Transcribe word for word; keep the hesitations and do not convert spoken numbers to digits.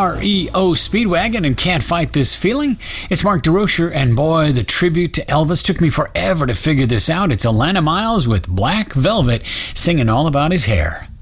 R E O Speedwagon and Can't Fight This Feeling. It's Mark DeRocher, and boy, the tribute to Elvis took me forever to figure this out. It's Alannah Myles with Black Velvet singing all about his hair.